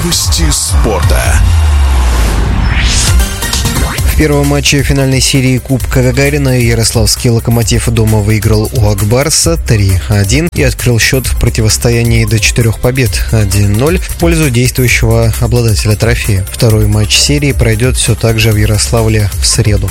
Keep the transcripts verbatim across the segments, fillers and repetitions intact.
Новости спорта. В первом матче финальной серии Кубка Гагарина ярославский «Локомотив» дома выиграл у Акбарса три один и открыл счет в противостоянии до четырех побед один ноль в пользу действующего обладателя трофея. Второй матч серии пройдет все так же в Ярославле в среду.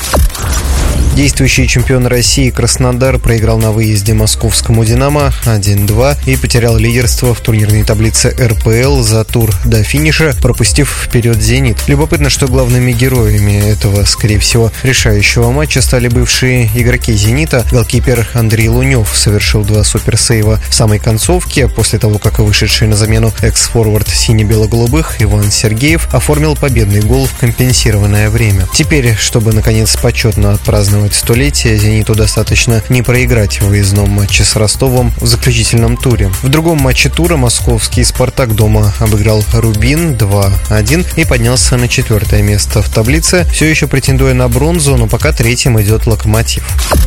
Действующий чемпион России Краснодар проиграл на выезде московскому «Динамо» один два и потерял лидерство в турнирной таблице эр пэ эл за тур до финиша, пропустив вперед «Зенит». Любопытно, что главными героями этого, скорее всего, решающего матча стали бывшие игроки «Зенита». Голкипер Андрей Лунев совершил два суперсейва в самой концовке, после того, как вышедший на замену экс-форвард сине-бело-голубых Иван Сергеев оформил победный гол в компенсированное время. Теперь, чтобы наконец почетно отпраздновать столетие, «Зениту» достаточно не проиграть в выездном матче с Ростовом в заключительном туре. В другом матче тура московский «Спартак» дома обыграл «Рубин» два один и поднялся на четвертое место в таблице, все еще претендуя на бронзу, но пока третьим идет «Локомотив».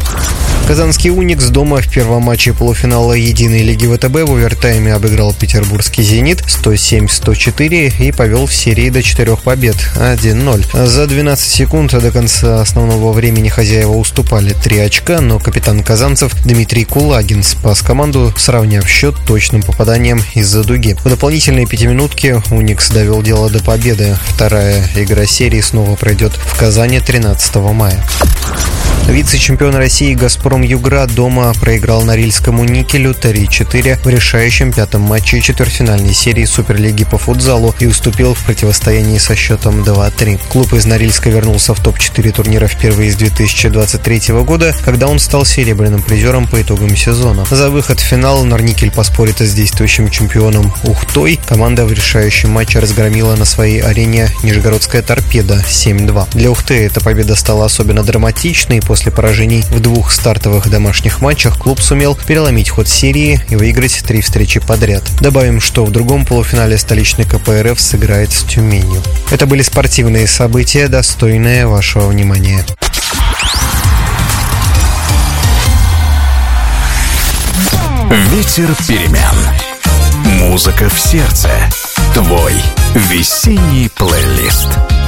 Казанский «Уникс» дома в первом матче полуфинала единой лиги вэ тэ бэ в овертайме обыграл петербургский «Зенит» сто семь сто четыре и повел в серии до четырех побед один ноль. За двенадцать секунд до конца основного времени хозяева уступали три очка, но капитан казанцев Дмитрий Кулагин спас команду, сравняв счет точным попаданием из-за дуги. В дополнительной пятиминутке «Уникс» довел дело до победы. Вторая игра серии снова пройдет в Казани тринадцатого мая. Вице-чемпион России «Газпром Югра» дома проиграл Норильскому «Никелю» три четыре в решающем пятом матче четвертьфинальной серии Суперлиги по футзалу и уступил в противостоянии со счетом два три. Клуб из Норильска вернулся в топ четыре турнира впервые с две тысячи двадцать третьего года, когда он стал серебряным призером по итогам сезона. За выход в финал Норникель поспорит с действующим чемпионом Ухтой. Команда в решающем матче разгромила на своей арене Нижегородская «Торпедо» семь два. Для Ухты эта победа стала особенно драматичной. После поражений в двух стартовых домашних матчах клуб сумел переломить ход серии и выиграть три встречи подряд. Добавим, что в другом полуфинале столичный ка пэ эр эф сыграет с Тюменью. Это были спортивные события, достойные вашего внимания. Ветер перемен. Музыка в сердце. Твой весенний плейлист.